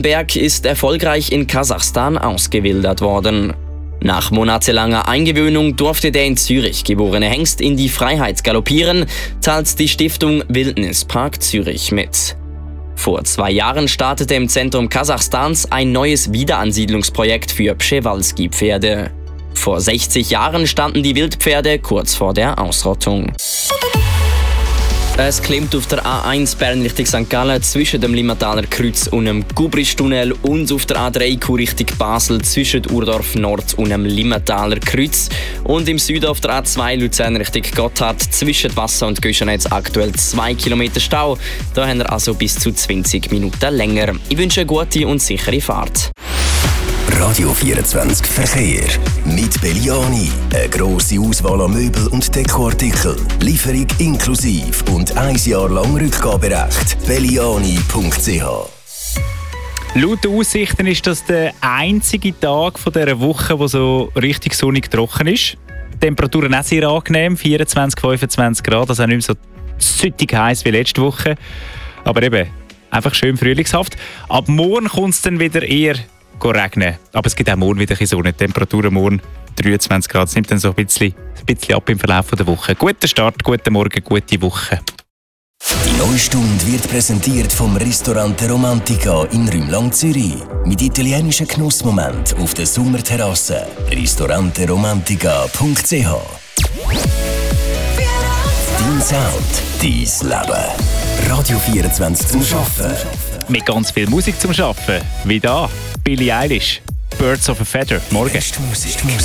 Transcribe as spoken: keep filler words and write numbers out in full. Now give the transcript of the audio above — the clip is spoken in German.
Berg ist erfolgreich in Kasachstan ausgewildert worden. Nach monatelanger Eingewöhnung durfte der in Zürich geborene Hengst in die Freiheit galoppieren, teilt die Stiftung Wildnispark Zürich mit. Vor zwei Jahren startete im Zentrum Kasachstans ein neues Wiederansiedlungsprojekt für Przewalski-Pferde. Vor sechzig Jahren standen die Wildpferde kurz vor der Ausrottung. Es klemmt auf der A eins Bern Richtung Sankt Gallen zwischen dem Limmataler Kreuz und dem Gubristunnel und auf der A drei Q Richtung Basel zwischen Urdorf Nord und dem Limmataler Kreuz und im Süden auf der A zwei Luzern Richtung Gotthard zwischen Wasser und Göschenetz aktuell zwei Kilometer Stau. Da haben wir also bis zu zwanzig Minuten länger. Ich wünsche eine gute und sichere Fahrt. Radio vierundzwanzig Verkehr. Mit Belliani. Eine grosse Auswahl an Möbel und Dekoartikel. Lieferung inklusiv und ein Jahr lang Rückgaberecht. belliani punkt c h. Laut den Aussichten ist das der einzige Tag dieser Woche, der so richtig sonnig trocken ist. Die Temperaturen auch sehr angenehm, vierundzwanzig, fünfundzwanzig Grad, also auch nicht mehr so züttig heiß wie letzte Woche. Aber eben, einfach schön frühlingshaft. Ab morgen kommt es dann wieder eher regnen. Aber es gibt auch morgen wieder ein bisschen Sonne. Temperaturen morgen dreiundzwanzig Grad. Es nimmt dann so ein bisschen, ein bisschen ab im Verlauf der Woche. Guten Start, guten Morgen, gute Woche. Die neue Stunde wird präsentiert vom Ristorante Romantica in Rümlang, Zürich. Mit italienischen Genussmomenten auf der Sommerterrasse. ristorante romantica punkt c h. Dein Sound, dein Leben. Radio vierundzwanzig zum Arbeiten. Mit ganz viel Musik zum Arbeiten. Wie da, Billie Eilish, Birds of a Feather. Morgen. Musik.